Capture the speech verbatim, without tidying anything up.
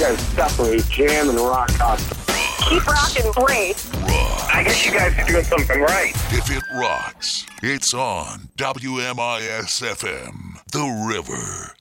guys definitely jam and rock out. Keep rocking, great. Rock. I guess you guys are doing something right. If it rocks, it's on W M I S F M, The River.